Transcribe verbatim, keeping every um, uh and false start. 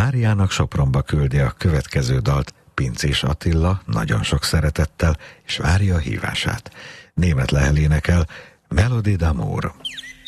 Máriának Sopronba küldi a következő dalt Pinczés Attila nagyon sok szeretettel, és várja a hívását. Német Lehel énekel Melodie d'amour.